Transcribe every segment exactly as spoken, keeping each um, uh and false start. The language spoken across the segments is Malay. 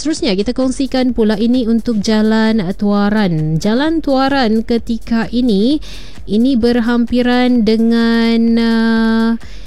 seterusnya kita kongsikan pula ini untuk Jalan Tuaran. Jalan Tuaran ketika ini ini berhampiran dengan uh,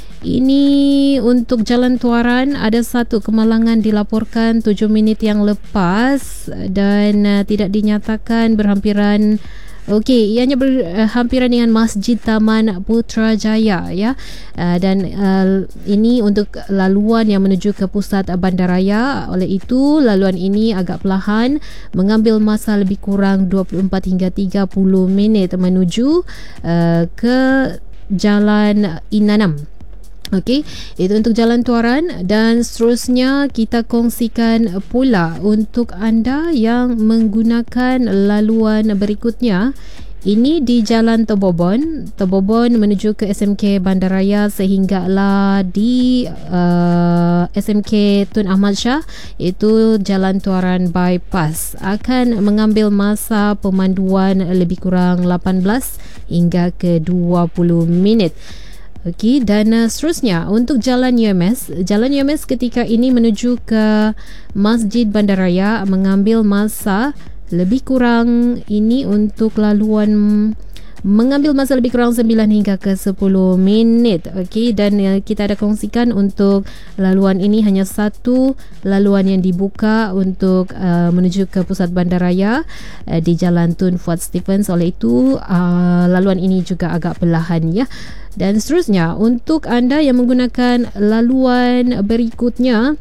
ini untuk Jalan Tuaran ada satu kemalangan dilaporkan tujuh minit yang lepas dan uh, tidak dinyatakan berhampiran. Okey, ianya berhampiran dengan Masjid Taman Putrajaya ya. Uh, dan uh, ini untuk laluan yang menuju ke pusat bandaraya. Oleh itu, laluan ini agak perlahan, mengambil masa lebih kurang dua puluh empat hingga tiga puluh minit menuju uh, ke Jalan Inanam. Okey, itu untuk Jalan Tuaran. Dan seterusnya kita kongsikan pula untuk anda yang menggunakan laluan berikutnya. Ini di Jalan Tebobon, Tebobon menuju ke S M K Bandaraya sehinggalah di uh, S M K Tun Ahmad Shah, iaitu Jalan Tuaran Bypass, akan mengambil masa pemanduan lebih kurang lapan belas hingga ke dua puluh minit. Okey, dan uh, seterusnya untuk Jalan U M S. Jalan U M S ketika ini menuju ke Masjid Bandaraya mengambil masa lebih kurang ini untuk laluan mengambil masa lebih kurang sembilan hingga ke sepuluh minit. Okey, dan uh, kita ada kongsikan untuk laluan ini hanya satu laluan yang dibuka untuk uh, menuju ke pusat bandaraya uh, di Jalan Tun Fuad Stephens. Oleh itu uh, laluan ini juga agak perlahan ya. Dan seterusnya untuk anda yang menggunakan laluan berikutnya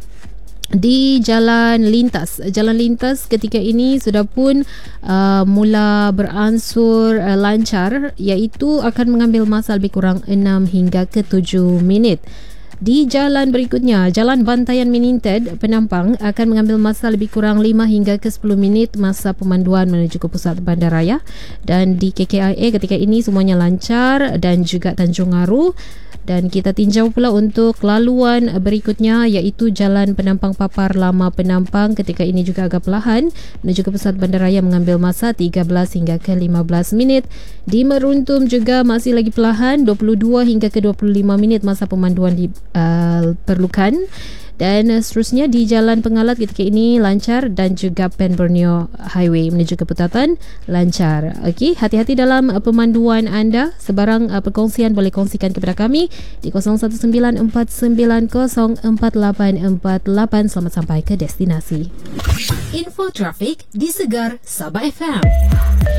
di Jalan Lintas. Jalan Lintas ketika ini sudah pun uh, mula beransur uh, lancar, iaitu akan mengambil masa lebih kurang enam hingga ke tujuh minit. Di jalan berikutnya, Jalan Bantayan Meninted Penampang akan mengambil masa lebih kurang lima hingga ke sepuluh minit masa pemanduan menuju ke pusat bandaraya. Dan di K K I A ketika ini semuanya lancar, dan juga Tanjung Aru. Dan kita tinjau pula untuk laluan berikutnya, iaitu Jalan Penampang Papar Lama Penampang. Ketika ini juga agak perlahan menuju ke pusat bandaraya mengambil masa tiga belas hingga ke lima belas minit. Di Meruntum juga masih lagi perlahan, dua puluh dua hingga ke dua puluh lima minit masa pemanduan diperlukan. Uh, Dan uh, seterusnya di Jalan Pengalat ketika ini lancar, dan juga Pen Borneo Highway menuju ke Putatan lancar. Okey, hati-hati dalam uh, pemanduan anda. Sebarang uh, perkongsian boleh kongsikan kepada kami di kosong satu sembilan empat sembilan kosong empat lapan empat lapan. Selamat sampai ke destinasi. Info trafik di Segar Sabah F M.